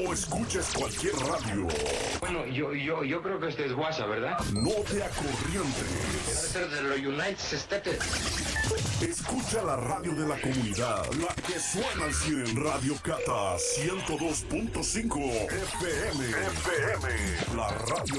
No escuches cualquier radio. Bueno, yo creo que este es WhatsApp, ¿verdad? No te acorrientes. Debe ser de los United States. Escucha la radio de la comunidad, la que suena al cine en Radio Cata 102.5 FM. La radio